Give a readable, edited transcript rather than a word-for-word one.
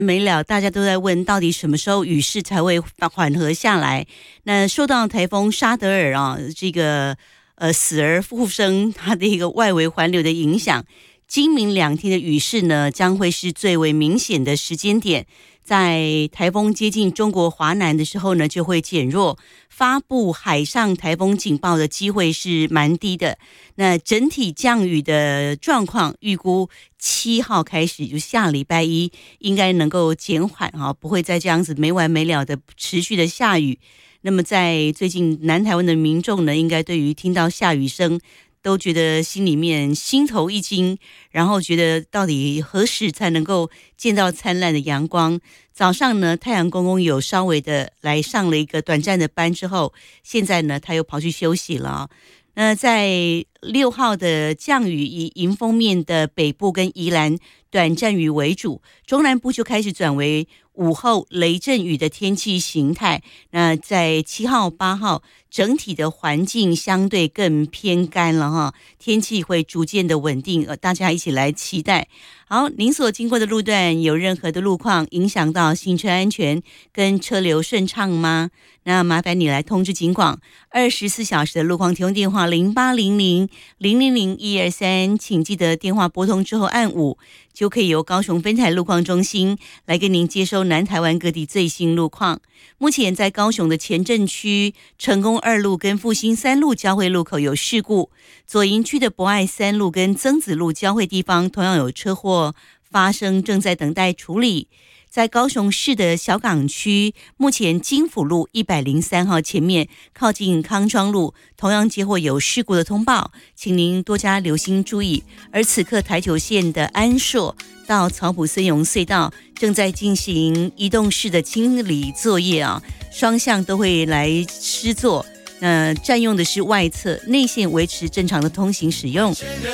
没了，大家都在问到底什么时候雨势才会缓和下来。那受到台风沙德尔啊，这个死而复生它的一个外围环流的影响，今明2天的雨势呢，将会是最为明显的时间点。在台风接近中国华南的时候呢，就会减弱，发布海上台风警报的机会是蛮低的。那整体降雨的状况，预估7号开始，就下礼拜一应该能够减缓啊，不会再这样子没完没了的持续的下雨。那么在最近南台湾的民众呢，应该对于听到下雨声都觉得心里面心头一惊，然后觉得到底何时才能够见到灿烂的阳光。早上呢，太阳公公有稍微的来上了一个短暂的班之后，现在呢他又跑去休息了。那在6号的降雨，以迎风面的北部跟宜兰短暂雨为主，中南部就开始转为午后雷阵雨的天气形态。那在7号、8号，整体的环境相对更偏干了哈，天气会逐渐的稳定，大家一起来期待。好，您所经过的路段有任何的路况影响到行车安全跟车流顺畅吗？那麻烦你来通知警广24小时的路况提供电话0800-000-123，请记得电话拨通之后按5，就可以由高雄分台路况中心来跟您接收南台湾各地最新路况。目前在高雄的前镇区成功2路跟复兴3路交汇路口有事故，左营区的博爱3路跟曾子路交汇地方同样有车祸发生，正在等待处理。在高雄市的小港区，目前金府路103号前面靠近康庄路同样接获有事故的通报，请您多加留心注意。而此刻台九线的安硕到草埔森永隧道正在进行移动式的清理作业啊，双向都会来施作。占用的是外侧，内线维持正常的通行使用。